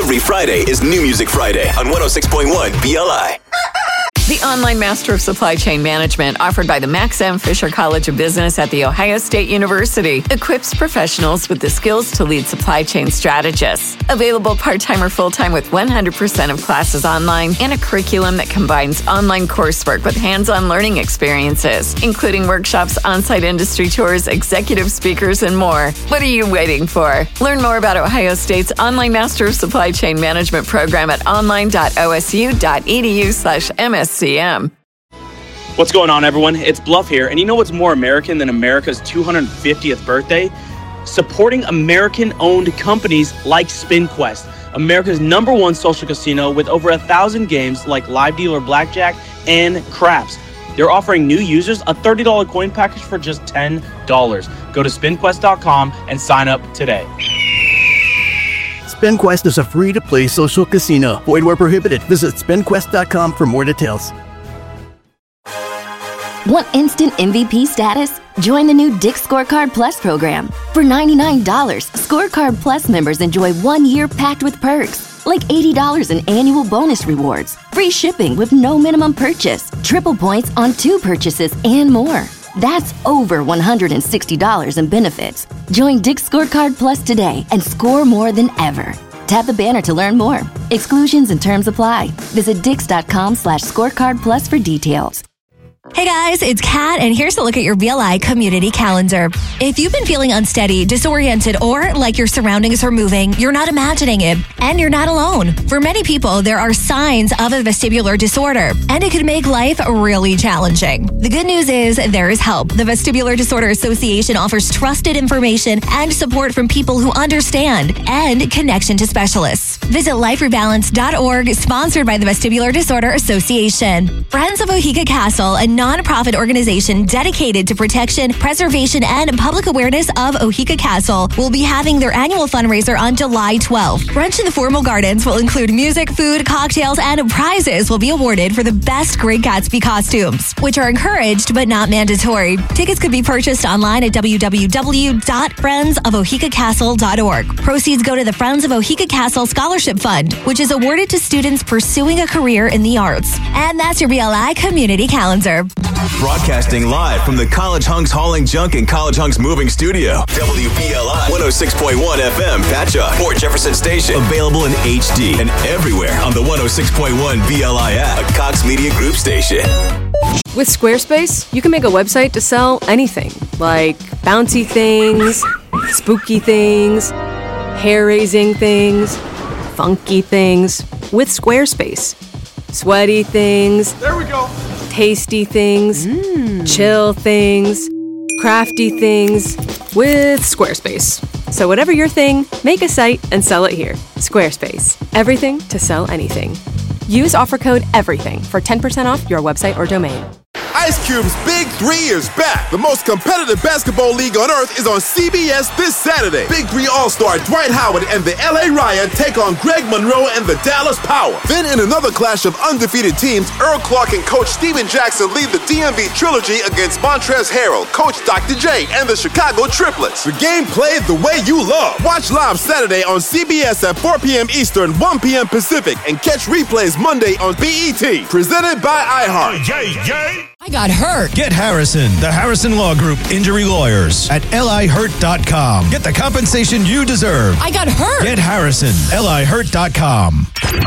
Every Friday is New Music Friday on 106.1 BLI. The Online Master of Supply Chain Management, offered by the Max M. Fisher College of Business at The Ohio State University, equips professionals with the skills to lead supply chain strategists. Available part-time or full-time with 100% of classes online and a curriculum that combines online coursework with hands-on learning experiences, including workshops, on-site industry tours, executive speakers, and more. What are you waiting for? Learn more about Ohio State's Online Master of Supply Chain Management program at online.osu.edu/MSCM. What's going on, everyone? It's Bluff here, and you know what's more American than America's 250th birthday? Supporting American-owned companies like SpinQuest, America's #1 social casino with over 1,000 games like live dealer blackjack and craps. They're offering new users a $30 coin package for just $10. Go to spinquest.com and sign up today. SpinQuest is a free-to-play social casino. Void where prohibited. Visit spinquest.com for more details. Want instant MVP status? Join the new Dick's Scorecard Plus program. For $99, Scorecard Plus members enjoy 1 year packed with perks, like $80 in annual bonus rewards, free shipping with no minimum purchase, triple points on 2 purchases, and more. That's over $160 in benefits. Join Dick's Scorecard Plus today and score more than ever. Tap the banner to learn more. Exclusions and terms apply. Visit dix.com/scorecard plus for details. Hey guys, it's Kat, and here's a look at your BLI community calendar. If you've been feeling unsteady, disoriented, or like your surroundings are moving, you're not imagining it, and you're not alone. For many people, there are signs of a vestibular disorder, and it could make life really challenging. The good news is there is help. The Vestibular Disorder Association offers trusted information and support from people who understand, and connection to specialists. Visit liferebalance.org, sponsored by the Vestibular Disorder Association. Friends of Oheka Castle, a non-profit organization dedicated to protection, preservation, and public awareness of Oheka Castle, will be having their annual fundraiser on July 12th. Brunch in the Formal Gardens will include music, food, cocktails, and prizes will be awarded for the best Great Gatsby costumes, which are encouraged but not mandatory. Tickets could be purchased online at www.friendsofohekacastle.org. Proceeds go to the Friends of Oheka Castle Scholarship Fund, which is awarded to students pursuing a career in the arts. And that's your BLI community calendar. Broadcasting live from the College Hunks Hauling Junk and College Hunks Moving Studio. WBLI 106.1 FM, Patchogue, Fort Jefferson Station. Available in HD and everywhere on the 106.1 BLI app, a Cox Media Group station. With Squarespace, you can make a website to sell anything, like bouncy things, spooky things, hair-raising things, funky things. With Squarespace. Sweaty things. There we go. Tasty things, chill things, crafty things with Squarespace. So whatever your thing, make a site and sell it here. Squarespace. Everything to sell anything. Use offer code EVERYTHING for 10% off your website or domain. Ice Cube's Big 3 is back. The most competitive basketball league on earth is on CBS this Saturday. Big 3 All-Star Dwight Howard and the LA Riot take on Greg Monroe and the Dallas Power. Then in another clash of undefeated teams, Earl Clark and Coach Steven Jackson lead the DMV Trilogy against Montrezl Harrell, Coach Dr. J, and the Chicago Triplets. The game played the way you love. Watch live Saturday on CBS at 4 p.m. Eastern, 1 p.m. Pacific, and catch replays Monday on BET. Presented by iHeart. I got hurt. Get Harrison, the Harrison Law Group Injury Lawyers at lihurt.com. Get the compensation you deserve. I got hurt. Get Harrison, lihurt.com.